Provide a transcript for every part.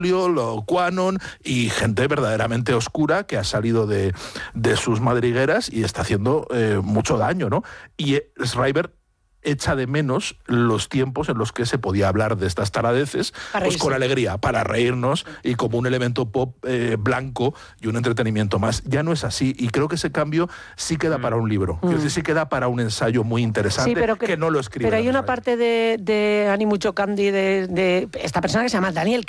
Quanon y gente verdaderamente oscura que ha salido de sus madrigueras y está haciendo mucho daño, ¿no? Y Schreiber echa de menos los tiempos en los que se podía hablar de estas taradeces pues con alegría, para reírnos y como un elemento pop blanco y un entretenimiento más. Ya no es así y creo que ese cambio sí queda para un libro, es decir, sí queda para un ensayo muy interesante, sí, pero que no lo escribe. Pero hay una parte de Annie Muchocandy, de esta persona que se llama Daniel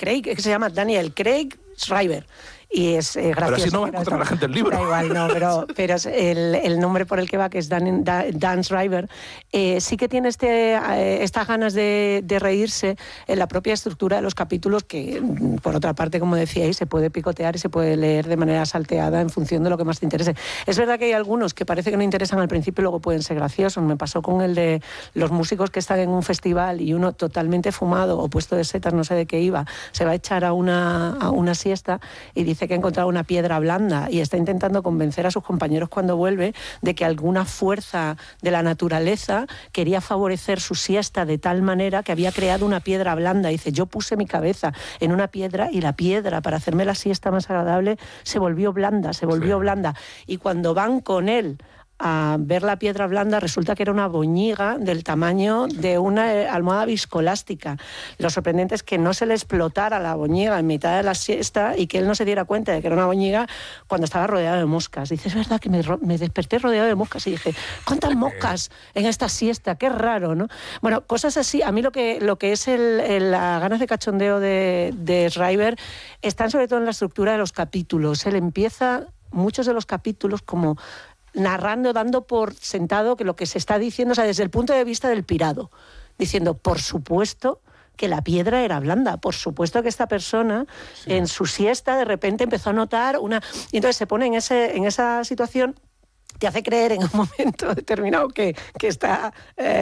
Craig Schreiber. Y es gracioso. Pero así no va a encontrar la gente el libro. Da igual, no, pero es el nombre por el que va, que es Dan Schreiber, sí que tiene estas ganas de reírse en la propia estructura de los capítulos, que por otra parte, como decíais, se puede picotear y se puede leer de manera salteada en función de lo que más te interese. Es verdad que hay algunos que parece que no interesan al principio y luego pueden ser graciosos. Me pasó con el de los músicos que están en un festival y uno totalmente fumado o puesto de setas, no sé de qué iba, se va a echar a una siesta y dice que ha encontrado una piedra blanda y está intentando convencer a sus compañeros cuando vuelve de que alguna fuerza de la naturaleza quería favorecer su siesta de tal manera que había creado una piedra blanda. Dice, yo puse mi cabeza en una piedra y la piedra, para hacerme la siesta más agradable, se volvió blanda. Y cuando van con él a ver la piedra blanda, resulta que era una boñiga del tamaño de una almohada viscolástica. Lo sorprendente es que no se le explotara la boñiga en mitad de la siesta y que él no se diera cuenta de que era una boñiga cuando estaba rodeado de moscas. Dice, es verdad que me desperté rodeado de moscas y dije, ¿cuántas moscas en esta siesta? Qué raro, ¿no? Bueno, cosas así. A mí lo que es las ganas de cachondeo de Schreiber están sobre todo en la estructura de los capítulos. Él empieza muchos de los capítulos como narrando, dando por sentado que lo que se está diciendo, o sea, desde el punto de vista del pirado, diciendo, por supuesto que la piedra era blanda, por supuesto que esta persona en su siesta de repente empezó a notar y entonces se pone en esa situación. Te hace creer en un momento determinado que está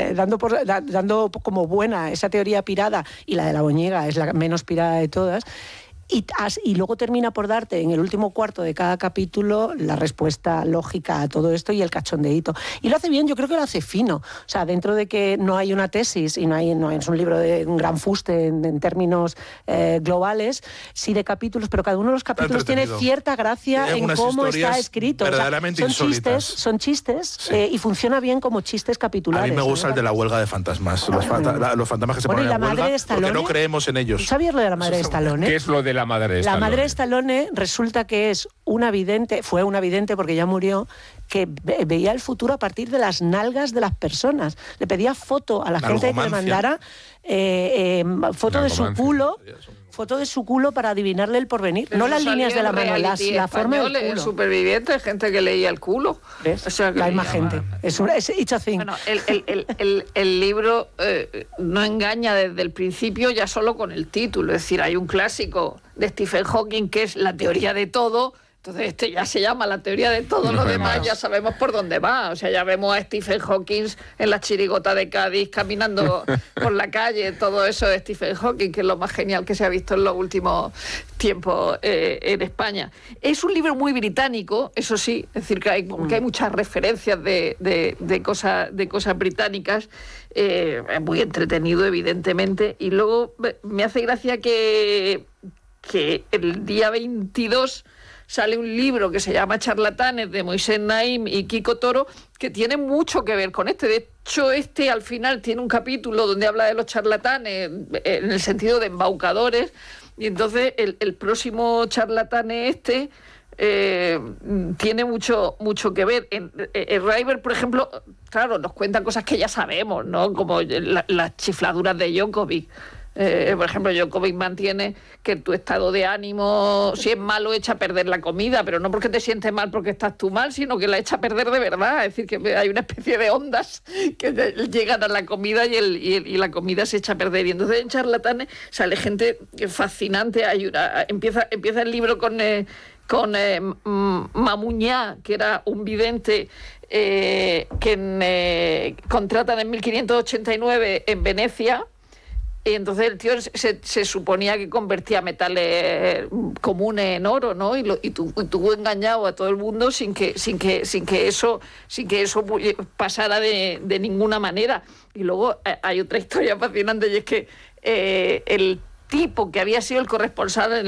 dando como buena esa teoría pirada, y la de la boñiga es la menos pirada de todas. Y luego termina por darte en el último cuarto de cada capítulo la respuesta lógica a todo esto y el cachondeíto. Y lo hace bien, yo creo que lo hace fino. O sea, dentro de que no hay una tesis y no es un libro de un gran fuste en términos globales, sí de capítulos, pero cada uno de los capítulos tiene cierta gracia en cómo está escrito. Verdaderamente insólitas. Son chistes sí. Y funciona bien como chistes capitulares. A mí me gusta el de la huelga de fantasmas. Los fantasmas que se ponen en huelga porque no creemos en ellos. ¿Sabías lo de la madre de Stallone? ¿Qué es lo de la madre de Stallone? La madre de Stallone resulta que fue una vidente porque ya murió, que veía el futuro a partir de las nalgas de las personas. Le pedía foto a la gente que le mandara foto de su culo para adivinarle el porvenir. Pero no las líneas de la mano, la forma del culo. El superviviente, gente que leía el culo. ¿Ves? O sea, que hay más gente. Es it's a thing. Bueno, el libro no engaña desde el principio ya solo con el título. Es decir, hay un clásico de Stephen Hawking que es La teoría de todo. Entonces ya se llama La teoría de todo, lo demás ya sabemos por dónde va. O sea, ya vemos a Stephen Hawking en la chirigota de Cádiz caminando por la calle, todo eso de Stephen Hawking, que es lo más genial que se ha visto en los últimos tiempos en España. Es un libro muy británico, eso sí, es decir, que hay muchas referencias de cosas británicas, es muy entretenido, evidentemente, y luego me hace gracia que el día 22 sale un libro que se llama Charlatanes, de Moisés Naim y Kiko Toro, que tiene mucho que ver con este. De hecho, al final tiene un capítulo donde habla de los charlatanes en el sentido de embaucadores, y entonces el próximo Charlatanes tiene mucho que ver. Schreiber, por ejemplo, claro, nos cuenta cosas que ya sabemos, ¿no? Como las chifladuras de Djokovic. Por ejemplo, Djokovic mantiene que tu estado de ánimo, si es malo, echa a perder la comida, pero no porque te sientes mal porque estás tú mal, sino que la echa a perder de verdad. Es decir, que hay una especie de ondas que llegan a la comida y la comida se echa a perder. Y entonces en Charlatanes sale gente fascinante. Empieza el libro con Mamuñá, que era un vidente que contratan en 1589 en Venecia. Y entonces el tío se suponía que convertía metales comunes en oro, ¿no? Y tuvo engañado a todo el mundo sin que eso pasara de ninguna manera. Y luego hay otra historia fascinante, y es que el tipo que había sido el corresponsal en